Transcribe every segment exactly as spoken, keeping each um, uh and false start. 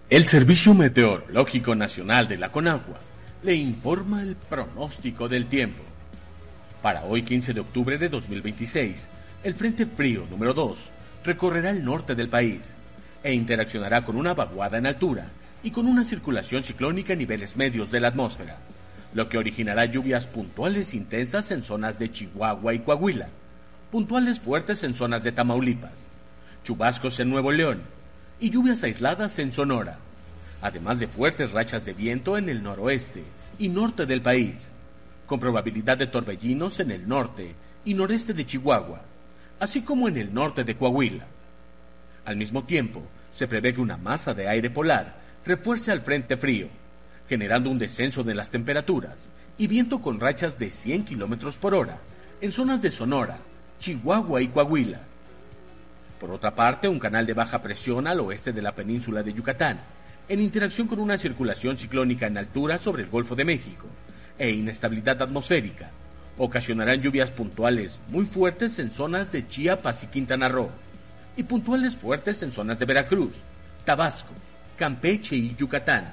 El Servicio Meteorológico Nacional de la CONAGUA le informa el pronóstico del tiempo. Para hoy quince de octubre de dos mil veintiséis, el Frente Frío número dos recorrerá el norte del país e interaccionará con una vaguada en altura y con una circulación ciclónica en niveles medios de la atmósfera, lo que originará lluvias puntuales intensas en zonas de Chihuahua y Coahuila, puntuales fuertes en zonas de Tamaulipas, chubascos en Nuevo León y lluvias aisladas en Sonora, además de fuertes rachas de viento en el noroeste y norte del país, con probabilidad de torbellinos en el norte y noreste de Chihuahua, así como en el norte de Coahuila. Al mismo tiempo, se prevé que una masa de aire polar refuerce al frente frío, generando un descenso de las temperaturas y viento con rachas de cien kilómetros por hora en zonas de Sonora, Chihuahua y Coahuila. Por otra parte, un canal de baja presión al oeste de la península de Yucatán, en interacción con una circulación ciclónica en altura sobre el Golfo de México e inestabilidad atmosférica, ocasionarán lluvias puntuales muy fuertes en zonas de Chiapas y Quintana Roo, y puntuales fuertes en zonas de Veracruz, Tabasco, Campeche y Yucatán.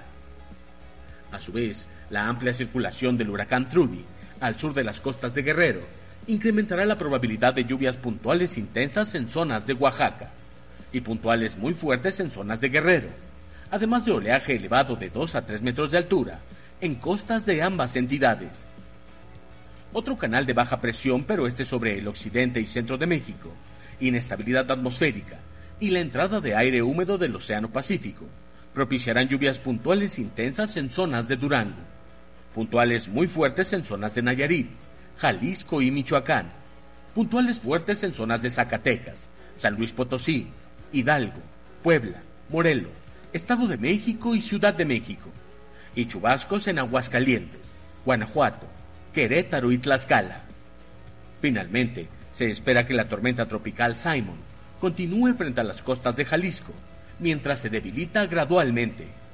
A su vez, la amplia circulación del huracán Trudy al sur de las costas de Guerrero incrementará la probabilidad de lluvias puntuales intensas en zonas de Oaxaca y puntuales muy fuertes en zonas de Guerrero, además de oleaje elevado de dos a tres metros de altura en costas de ambas entidades. Otro canal de baja presión, pero este sobre el occidente y centro de México, inestabilidad atmosférica y la entrada de aire húmedo del Océano Pacífico, propiciarán lluvias puntuales intensas en zonas de Durango, puntuales muy fuertes en zonas de Nayarit, Jalisco y Michoacán, puntuales fuertes en zonas de Zacatecas, San Luis Potosí, Hidalgo, Puebla, Morelos, Estado de México y Ciudad de México, y chubascos en Aguascalientes, Guanajuato, Querétaro y Tlaxcala. Finalmente, se espera que la tormenta tropical Simon continúe frente a las costas de Jalisco, mientras se debilita gradualmente.